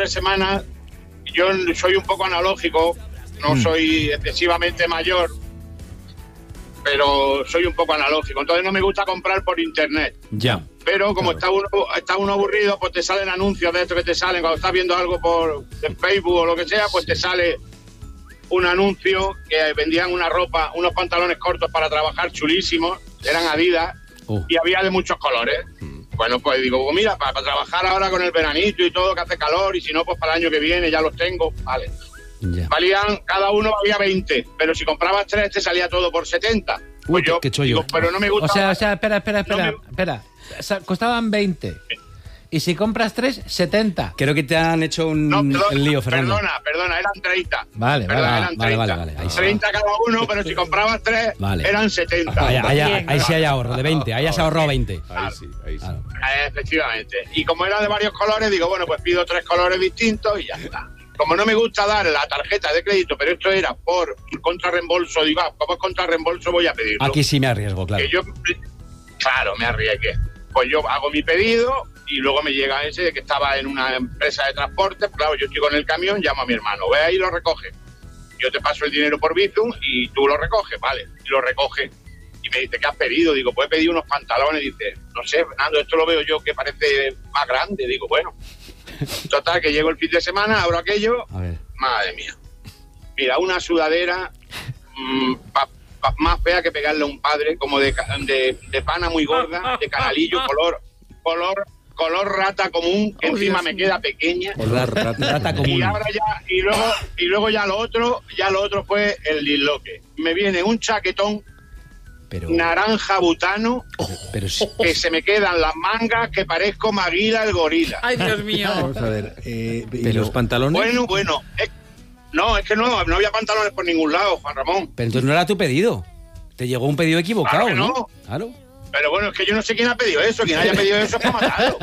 3 semanas, yo soy un poco analógico, no soy excesivamente mayor, pero soy un poco analógico, entonces no me gusta comprar por internet. Ya. Pero como está uno aburrido, pues te salen anuncios de estos que te salen cuando estás viendo algo por Facebook o lo que sea, pues te sale un anuncio que vendían una ropa, unos pantalones cortos para trabajar chulísimos, eran Adidas, y había de muchos colores. Bueno, pues digo, pues mira, para trabajar ahora con el veranito y todo, que hace calor, y si no, pues para el año que viene ya los tengo, vale. Ya. Cada uno valía 20, pero si comprabas 3 te salía todo por 70. Pues Uy, qué chollo. digo, pero no me gusta. O sea, espera. Costaban 20. Y si compras 3, 70. Creo que te han hecho el lío, Fernando. Perdona, eran 30. Vvale. Eran 30. Vale. Ahí sí. 30 cada uno, pero si comprabas 3, eran 70. Ahí sí hay ahorro, de 20. Ahí has ahorrado 20. Ahí sí. Claro. Efectivamente. Y como era de varios colores, digo, bueno, pues pido 3 colores distintos y ya está. Como no me gusta dar la tarjeta de crédito, pero esto era por contrarreembolso, digo, como es contrarreembolso voy a pedirlo. Aquí sí me arriesgo, claro. Claro, me arriesgué. Pues yo hago mi pedido y luego me llega ese de que estaba en una empresa de transporte. Claro, yo estoy con el camión, llamo a mi hermano, ve ahí y lo recoge. Yo te paso el dinero por Bizum y tú lo recoges, vale. Y lo recoge. Y me dice, ¿qué has pedido? Digo, pues he pedido unos pantalones. Dice, no sé, Fernando, esto lo veo yo que parece más grande. Digo, bueno. Total, que llego el fin de semana, abro aquello. A ver. Madre mía. Mira, una sudadera más fea que pegarle a un padre, como de pana muy gorda, de canalillo, color rata común, que encima me queda pequeña. Rata común. Y ahora y luego ya lo otro fue el disloque. Me viene un chaquetón naranja butano, que se me quedan las mangas que parezco Maguila el gorila. Ay, Dios mío. Vamos a ver, ¿y los pantalones? Bueno, no, es que no había pantalones por ningún lado, Juan Ramón. Pero entonces no era tu pedido. Te llegó un pedido equivocado, claro, ¿no? Claro. Pero bueno, es que yo no sé quién ha pedido eso. Quien haya pedido eso está matado.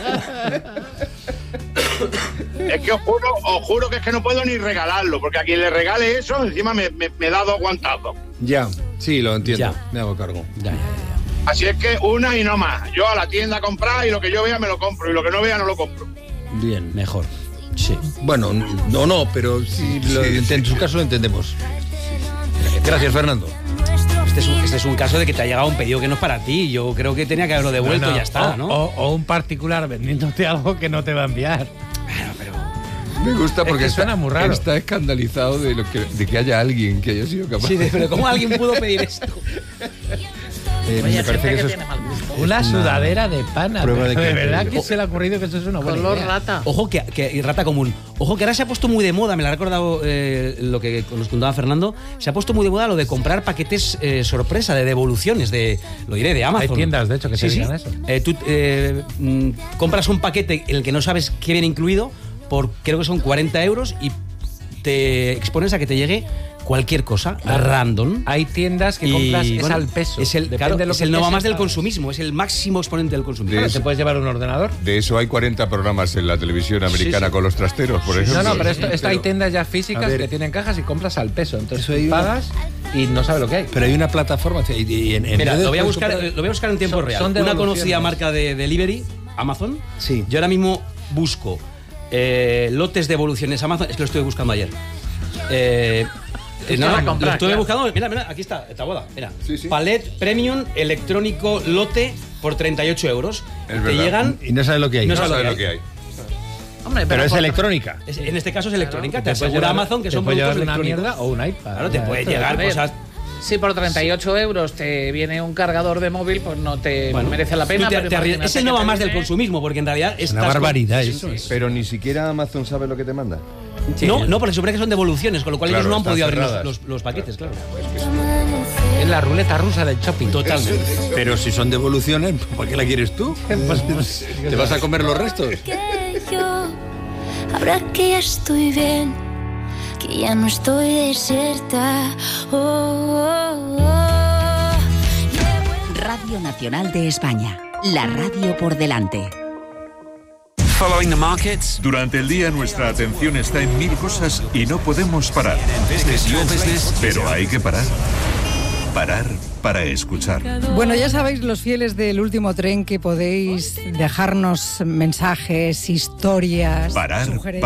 Es que os juro que es que no puedo ni regalarlo, porque a quien le regale eso, encima me da 2 guantazos. Ya, sí, lo entiendo. Ya. Me hago cargo. Ya. Así es que una y no más. Yo a la tienda a comprar y lo que yo vea me lo compro, y lo que no vea no lo compro. Bien. Mejor. Sí. Bueno, no, pero sí, en su caso lo entendemos. Gracias, Fernando. Este es un caso de que te ha llegado un pedido que no es para ti. Yo creo que tenía que haberlo devuelto y ya está, ¿no? O un particular vendiéndote algo que no te va a enviar. Me gusta porque es que suena muy raro. Está escandalizado de que haya alguien que haya sido capaz. Sí, pero ¿cómo alguien pudo pedir esto? Me parece que eso es una sudadera de pana. Prueba de De que verdad que se le ha ocurrido que eso es una buena Color idea. rata. Ojo y rata común. Ojo que ahora se ha puesto muy de moda, me lo ha recordado lo que nos contaba Fernando, se ha puesto muy de moda lo de comprar paquetes sorpresa, de devoluciones, de Amazon. Hay tiendas, de hecho, que te digan eso. Tú compras un paquete en el que no sabes qué viene incluido por, creo que son 40 euros, y te expones a que te llegue cualquier cosa, random. Hay tiendas que compras es al peso. Es el no va más del consumismo, es el máximo exponente del consumismo. Claro, te puedes llevar un ordenador. De eso hay 40 programas en la televisión americana con los trasteros, por ejemplo. No, pero esto hay tiendas ya físicas que tienen cajas y compras al peso. Entonces pagas y no sabes lo que hay. Pero hay una plataforma. Mira, lo voy a buscar en tiempo real. Una conocida marca de delivery, Amazon. Sí. Yo ahora mismo busco lotes de devoluciones Amazon. Es que lo estuve buscando ayer. Lo estuve buscando. Mira, aquí está, esta boda. Mira, Sí. Palet Premium electrónico lote por 38 euros. Es Te verdad. llegan Y no sabes lo que hay. No No sabes sabes lo que hay. Hombre, Pero es por- electrónica. en este caso es electrónica. Te Te puedes asegura llevar- Amazon que te son puede productos llevar una electrónicos. mierda o un iPad. Claro, te puede llegar a ver. cosas. Si por 38 euros te viene un cargador de móvil, pues no te Bueno, merece la pena. tú pero te arriesgas. imagínate Es el que no va te más del viene- consumismo, porque en realidad Es una barbaridad eso. Pero ni siquiera Amazon sabe lo que te manda. No, porque supone que son devoluciones, con lo cual Claro, ellos no han están podido abrir cerradas. los paquetes, claro. Es la ruleta rusa del shopping. Totalmente. Pero si son devoluciones, ¿por qué la quieres tú? ¿Te vas a comer los restos? Que yo, ahora que ya estoy bien, que ya no estoy desierta. Radio Nacional de España, la radio por delante. Following the markets. Durante el día nuestra atención está en 1000 cosas y no podemos parar. Business, your business. Pero hay que parar. Parar para escuchar. Bueno, ya sabéis, los fieles del último tren, que podéis dejarnos mensajes, historias, Parar sugerencias.